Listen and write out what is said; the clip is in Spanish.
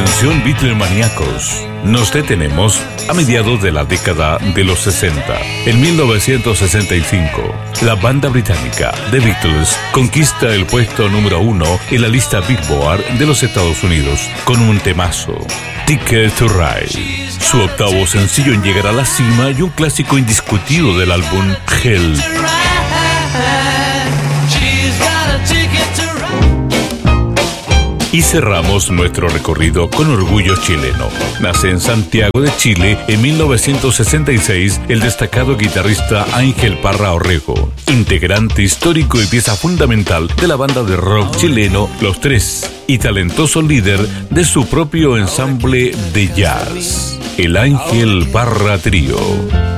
Atención Beatlemaníacos, nos detenemos a mediados de la década de los 60. En 1965, la banda británica The Beatles conquista el puesto número 1 en la lista Billboard de los Estados Unidos con un temazo, Ticket to Ride, su octavo sencillo en llegar a la cima y un clásico indiscutido del álbum Hell. Y cerramos nuestro recorrido con orgullo chileno. Nace en Santiago de Chile en 1966 el destacado guitarrista Ángel Parra Orrego, integrante histórico y pieza fundamental de la banda de rock chileno Los Tres, y talentoso líder de su propio ensamble de jazz, el Ángel Parra Trío.